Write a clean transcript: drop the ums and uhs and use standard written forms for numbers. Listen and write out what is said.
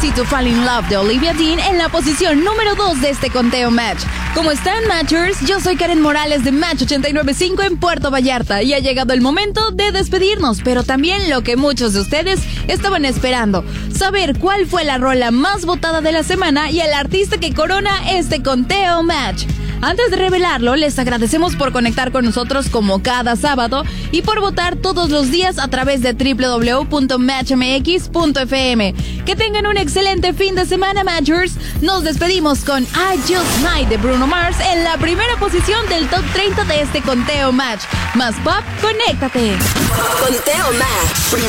Easy to Fall in Love de Olivia Dean en la posición número 2 de este conteo Match. ¿Cómo están, Matchers? Yo soy Karen Morales de Match 89.5 en Puerto Vallarta y ha llegado el momento de despedirnos, pero también lo que muchos de ustedes estaban esperando, saber cuál fue la rola más votada de la semana y el artista que corona este conteo Match. Antes de revelarlo, les agradecemos por conectar con nosotros como cada sábado y por votar todos los días a través de www.matchmx.fm. Que tengan un excelente fin de semana, Matchers. Nos despedimos con I Just Might de Bruno Mars en la primera posición del Top 30 de este conteo Match. Más pop, conéctate. Conteo Match.